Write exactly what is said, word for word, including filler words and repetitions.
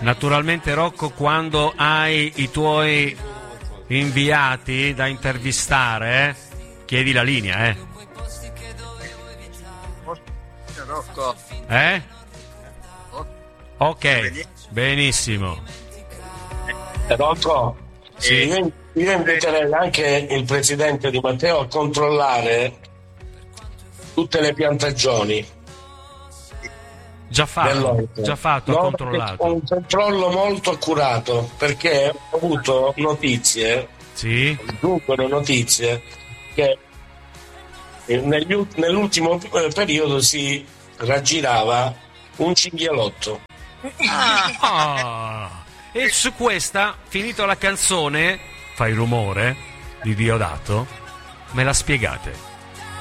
Naturalmente, Rocco, quando hai i tuoi inviati da intervistare, eh, chiedi la linea, eh. Rocco. Eh? Ok, benissimo. Rocco, Sì. io, io inviterei anche il presidente Di Matteo a controllare tutte le piantagioni. Già fatto, già fatto, no, ha controllato. Un controllo molto accurato, perché ho avuto notizie, Sì. giungono notizie che negli, nell'ultimo periodo si raggirava un cinghialotto. Ah. E su questa, finito la canzone, fai rumore di Diodato, me la spiegate.